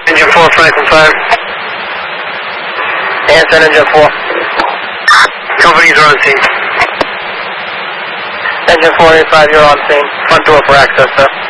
Engine 4, Franklin 5. Answer, engine 4. Companies are on scene. Engine 485, you're on scene. Front door for access, sir.